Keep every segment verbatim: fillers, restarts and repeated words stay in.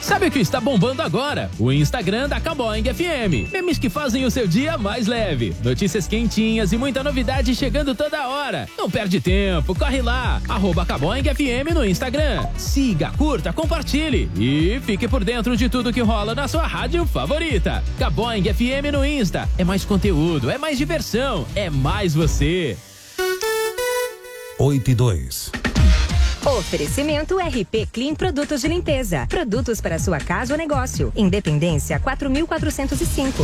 Sabe o que está bombando agora? O Instagram da Caboing F M. Memes que fazem o seu dia mais leve. Notícias quentinhas e muita novidade chegando toda hora. Não perde tempo, corre lá. Arroba Caboing F M no Instagram. Siga, curta, compartilhe e fique por dentro de tudo que rola na sua rádio favorita. Caboing F M no Insta. É mais conteúdo, é mais diversão, é mais você. oito e dois. Oferecimento R P Clean Produtos de Limpeza. Produtos para sua casa ou negócio. Independência quatro mil quatrocentos e cinco.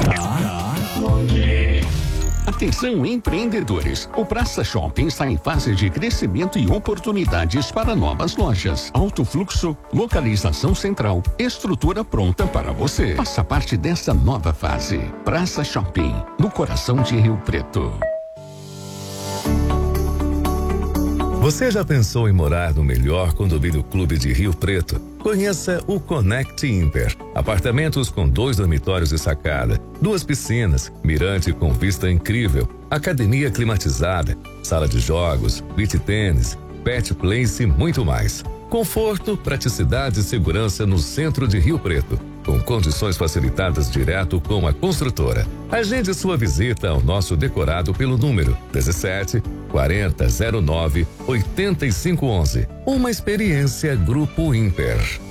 Atenção, empreendedores. O Praça Shopping está em fase de crescimento e oportunidades para novas lojas. Alto fluxo, localização central, estrutura pronta para você. Faça parte dessa nova fase. Praça Shopping, no coração de Rio Preto. Você já pensou em morar no melhor condomínio clube de Rio Preto? Conheça o Connect Imper. Apartamentos com dois dormitórios e sacada, duas piscinas, mirante com vista incrível, academia climatizada, sala de jogos, beach tênis, pet place e muito mais. Conforto, praticidade e segurança no centro de Rio Preto, com condições facilitadas direto com a construtora. Agende sua visita ao nosso decorado pelo número dezessete, quarenta, zero nove, oitenta e cinco onze. Uma experiência Grupo Imper.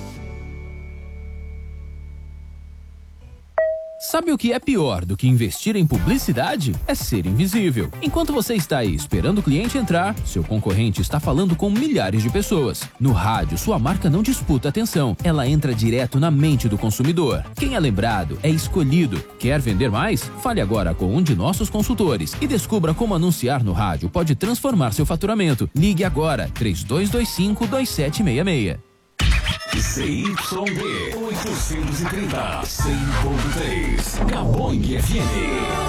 Sabe o que é pior do que investir em publicidade? É ser invisível. Enquanto você está aí esperando o cliente entrar, seu concorrente está falando com milhares de pessoas. No rádio, sua marca não disputa atenção, ela entra direto na mente do consumidor. Quem é lembrado é escolhido. Quer vender mais? Fale agora com um de nossos consultores e descubra como anunciar no rádio pode transformar seu faturamento. Ligue agora, três dois dois cinco, dois sete seis seis. C Y D oitocentos e trinta, cem ponto três, Caboing F M.